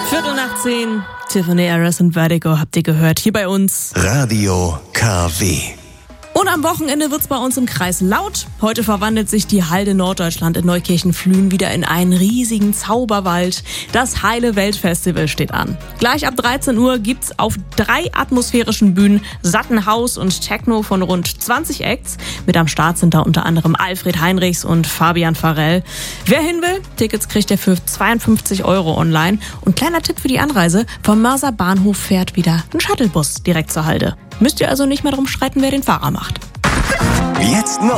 10:15, Tiffany Harris und Vertigo habt ihr gehört, hier bei uns. Radio KW. Und am Wochenende wird's bei uns im Kreis laut. Heute verwandelt sich die Halde Norddeutschland in Neukirchen-Flühen wieder in einen riesigen Zauberwald. Das Heile Welt-Festival steht an. Gleich ab 13 Uhr gibt's auf 3 atmosphärischen Bühnen satten House und Techno von rund 20 Acts. Mit am Start sind da unter anderem Alfred Heinrichs und Fabian Farell. Wer hin will, Tickets kriegt er für 52 € online. Und kleiner Tipp für die Anreise, vom Mörser Bahnhof fährt wieder ein Shuttlebus direkt zur Halde. Müsst ihr also nicht mehr drum streiten, wer den Fahrer macht. Jetzt noch